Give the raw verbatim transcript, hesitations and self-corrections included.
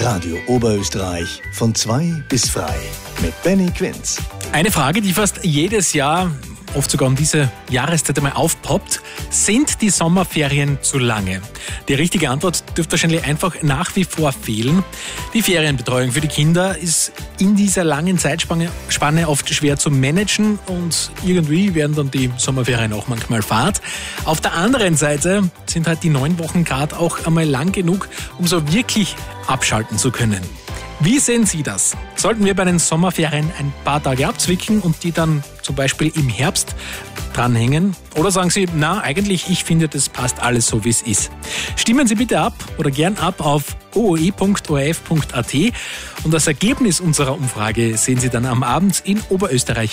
Radio Oberösterreich von zwei bis frei mit Benny Quinz. Eine Frage, die fast jedes Jahr, oft sogar um diese Jahreszeit einmal aufpoppt: Sind die Sommerferien zu lange? Die richtige Antwort dürfte wahrscheinlich einfach nach wie vor fehlen. Die Ferienbetreuung für die Kinder ist in dieser langen Zeitspanne Spanne oft schwer zu managen und irgendwie werden dann die Sommerferien auch manchmal fad. Auf der anderen Seite sind halt die neun Wochen gerade auch einmal lang genug, um so wirklich abschalten zu können. Wie sehen Sie das? Sollten wir bei den Sommerferien ein paar Tage abzwicken und die dann zum Beispiel im Herbst dranhängen? Oder sagen Sie, na, eigentlich, ich finde, das passt alles so, wie es ist. Stimmen Sie bitte ab oder gern ab auf o o e punkt o r f punkt a t und das Ergebnis unserer Umfrage sehen Sie dann am Abend in Oberösterreich